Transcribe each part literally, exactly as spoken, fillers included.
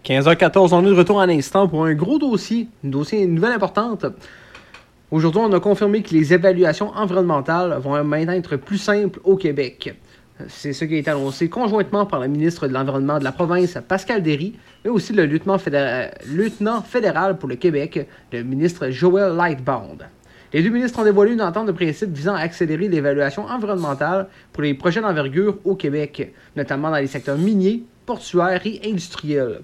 quinze heures quatorze, on est de retour en instant pour un gros dossier, un dossier, une nouvelle importante. Aujourd'hui, on a confirmé que les évaluations environnementales vont maintenant être plus simples au Québec. C'est ce qui a été annoncé conjointement par le ministre de l'Environnement de la province, Pascal Derry, mais aussi le lieutenant fédéral, lieutenant fédéral pour le Québec, le ministre Joel Lightbound. Les deux ministres ont dévoilé une entente de principe visant à accélérer l'évaluation environnementale pour les projets d'envergure au Québec, notamment dans les secteurs miniers, portuaires et industriels.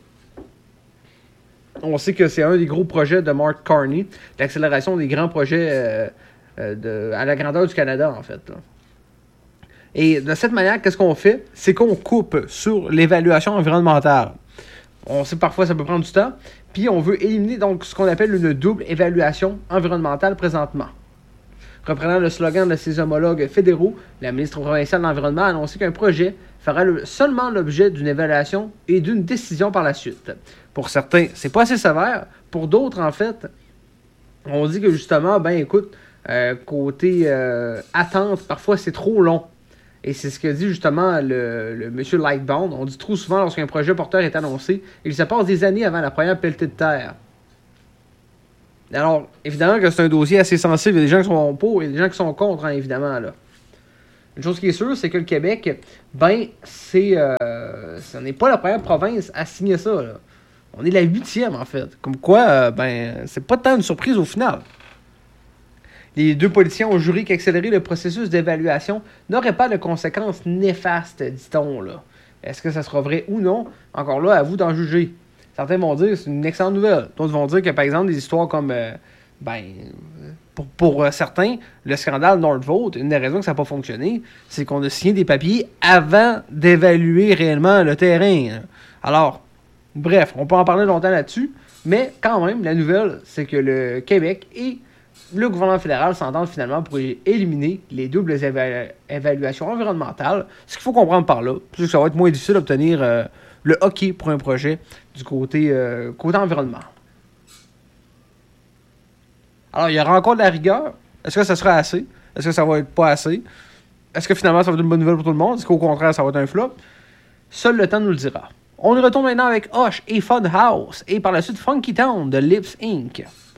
On sait que c'est un des gros projets de Mark Carney, l'accélération des grands projets euh, euh, de, à la grandeur du Canada, en fait. Là. Et de cette manière, qu'est-ce qu'on fait? C'est qu'on coupe sur l'évaluation environnementale. On sait que parfois ça peut prendre du temps, puis on veut éliminer donc ce qu'on appelle une double évaluation environnementale présentement. Reprenant le slogan de ses homologues fédéraux, la ministre provinciale de l'Environnement a annoncé qu'un projet fera le, seulement l'objet d'une évaluation et d'une décision par la suite. Pour certains, c'est pas assez sévère. Pour d'autres, en fait, on dit que justement, ben écoute, euh, côté euh, attente, parfois c'est trop long. Et c'est ce que dit justement le, le monsieur Lightbound. On dit trop souvent lorsqu'un projet porteur est annoncé, il se passe des années avant la première pelletée de terre. Alors, évidemment que c'est un dossier assez sensible. Il y a des gens qui sont pour et des gens qui sont contre, hein, évidemment. Là. Une chose qui est sûre, c'est que le Québec, ben, c'est, euh, ce n'est pas la première province à signer ça. Là. On est la huitième, en fait. Comme quoi, euh, ben, c'est pas tant une surprise au final. Les deux politiciens ont juré qu'accélérer le processus d'évaluation n'aurait pas de conséquences néfastes, dit-on. Là. Est-ce que ça sera vrai ou non? Encore là, à vous d'en juger. Certains vont dire que c'est une excellente nouvelle. D'autres vont dire que, par exemple, des histoires comme... Euh, ben, pour, pour euh, certains, le scandale Nordvolt, une des raisons que ça n'a pas fonctionné, c'est qu'on a signé des papiers avant d'évaluer réellement le terrain. Alors, bref, on peut en parler longtemps là-dessus, mais quand même, la nouvelle, c'est que le Québec et le gouvernement fédéral s'entendent finalement pour éliminer les doubles éva- évaluations environnementales. Ce qu'il faut comprendre par là, c'est que ça va être moins difficile d'obtenir euh, le hockey pour un projet du côté, euh, côté environnement. Alors, il y aura encore de la rigueur. Est-ce que ça sera assez? Est-ce que ça va être pas assez? Est-ce que finalement, ça va être une bonne nouvelle pour tout le monde? Est-ce qu'au contraire, ça va être un flop? Seul le temps nous le dira. On y retourne maintenant avec Hush et Funhouse et par la suite Funky Town de Lips incorporée.